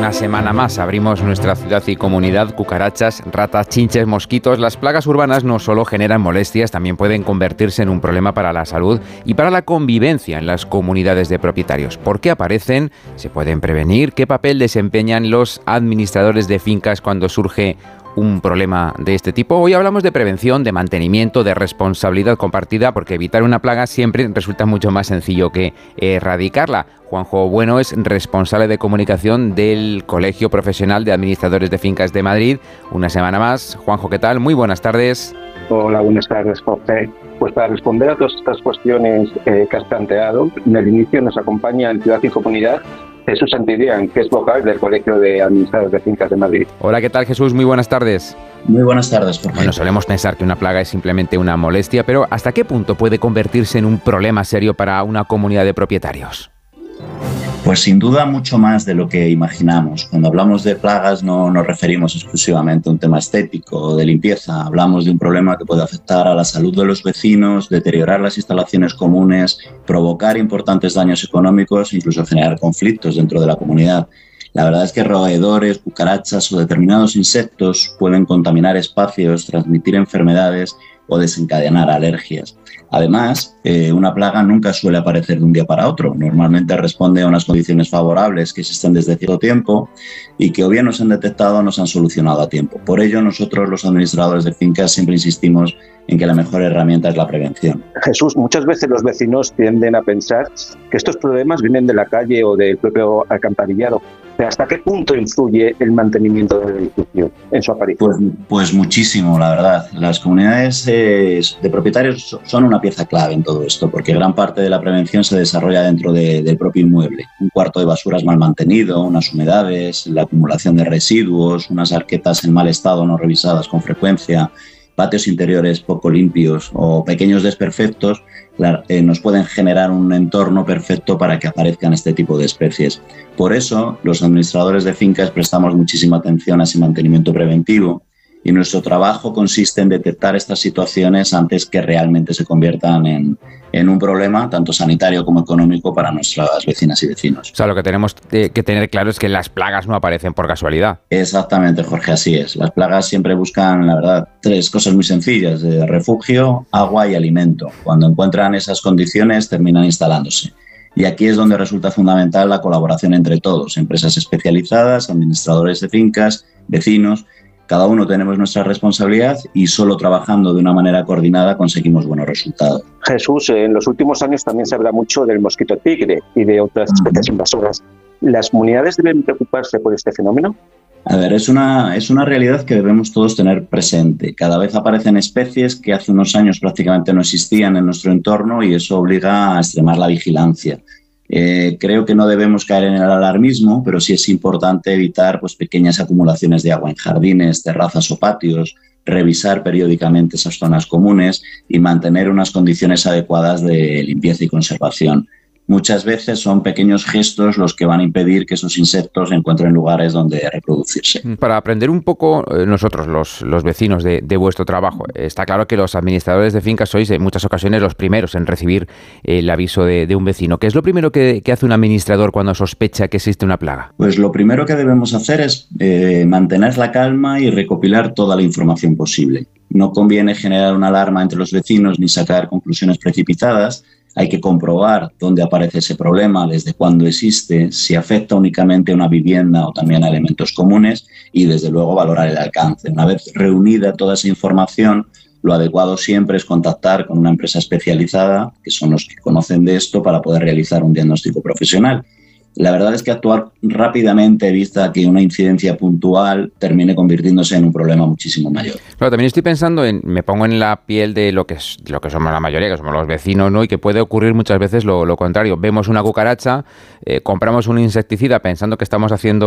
Una semana más abrimos nuestra ciudad y comunidad. Cucarachas, ratas, chinches, mosquitos. Las plagas urbanas no solo generan molestias, también pueden convertirse en un problema para la salud y para la convivencia en las comunidades de propietarios. ¿Por qué aparecen? ¿Se pueden prevenir? ¿Qué papel desempeñan los administradores de fincas cuando surge un problema de este tipo? Hoy hablamos de prevención, de mantenimiento, de responsabilidad compartida, porque evitar una plaga siempre resulta mucho más sencillo que erradicarla. Juanjo Bueno es responsable de comunicación del Colegio Profesional de Administradores de Fincas de Madrid. Una semana más. Juanjo, ¿qué tal? Muy buenas tardes. Hola, buenas tardes, Jorge. Pues para responder a todas estas cuestiones que has planteado, en el inicio nos acompaña en Ciudad y Comunidad Jesús Santillán, que es vocal del Colegio de Administradores de Fincas de Madrid. Hola, ¿qué tal, Jesús? Muy buenas tardes. Muy buenas tardes, Jorge. Bueno, solemos pensar que una plaga es simplemente una molestia, pero ¿hasta qué punto puede convertirse en un problema serio para una comunidad de propietarios? Pues sin duda mucho más de lo que imaginamos. Cuando hablamos de plagas no nos referimos exclusivamente a un tema estético o de limpieza. Hablamos de un problema que puede afectar a la salud de los vecinos, deteriorar las instalaciones comunes, provocar importantes daños económicos e incluso generar conflictos dentro de la comunidad. La verdad es que roedores, cucarachas o determinados insectos pueden contaminar espacios, transmitir enfermedades o desencadenar alergias. Además, una plaga nunca suele aparecer de un día para otro. Normalmente responde a unas condiciones favorables que existen desde cierto tiempo y que o bien no se han detectado o no se han solucionado a tiempo. Por ello, nosotros, los administradores de fincas, siempre insistimos en que la mejor herramienta es la prevención. Jesús, muchas veces los vecinos tienden a pensar que estos problemas vienen de la calle o del propio alcantarillado. ¿Hasta qué punto influye el mantenimiento del edificio en su aparición? Pues muchísimo, la verdad. Las comunidades de propietarios son una pieza clave en todo esto, porque gran parte de la prevención se desarrolla dentro del propio inmueble. Un cuarto de basuras mal mantenido, unas humedades, la acumulación de residuos, unas arquetas en mal estado no revisadas con frecuencia, patios interiores poco limpios o pequeños desperfectos nos pueden generar un entorno perfecto para que aparezcan este tipo de especies. Por eso, los administradores de fincas prestamos muchísima atención a ese mantenimiento preventivo y nuestro trabajo consiste en detectar estas situaciones antes que realmente se conviertan en un problema tanto sanitario como económico para nuestras vecinas y vecinos. O sea, lo que tenemos que tener claro es que las plagas no aparecen por casualidad. Exactamente, Jorge, así es. Las plagas siempre buscan, la verdad, tres cosas muy sencillas: refugio, agua y alimento. Cuando encuentran esas condiciones, terminan instalándose. Y aquí es donde resulta fundamental la colaboración entre todos, empresas especializadas, administradores de fincas, vecinos. Cada uno tenemos nuestra responsabilidad y solo trabajando de una manera coordinada conseguimos buenos resultados. Jesús, en los últimos años también se habla mucho del mosquito tigre y de otras especies invasoras. ¿Las comunidades deben preocuparse por este fenómeno? A ver, es una realidad que debemos todos tener presente. Cada vez aparecen especies que hace unos años prácticamente no existían en nuestro entorno y eso obliga a extremar la vigilancia. Creo que no debemos caer en el alarmismo, pero sí es importante evitar pequeñas acumulaciones de agua en jardines, terrazas o patios, revisar periódicamente esas zonas comunes y mantener unas condiciones adecuadas de limpieza y conservación. Muchas veces son pequeños gestos los que van a impedir que esos insectos encuentren lugares donde reproducirse. Para aprender un poco nosotros, los vecinos de vuestro trabajo, está claro que los administradores de fincas sois en muchas ocasiones los primeros en recibir el aviso de un vecino. ¿Qué es lo primero que hace un administrador cuando sospecha que existe una plaga? Pues lo primero que debemos hacer es mantener la calma y recopilar toda la información posible. No conviene generar una alarma entre los vecinos ni sacar conclusiones precipitadas. Hay que comprobar dónde aparece ese problema, desde cuándo existe, si afecta únicamente a una vivienda o también a elementos comunes y, desde luego, valorar el alcance. Una vez reunida toda esa información, lo adecuado siempre es contactar con una empresa especializada, que son los que conocen de esto, para poder realizar un diagnóstico profesional. La verdad es que actuar rápidamente evita que una incidencia puntual termine convirtiéndose en un problema muchísimo mayor. Pero también estoy pensando me pongo en la piel de lo que somos la mayoría, que somos los vecinos, ¿no? Y que puede ocurrir muchas veces lo contrario. Vemos una cucaracha, compramos un insecticida pensando que estamos haciendo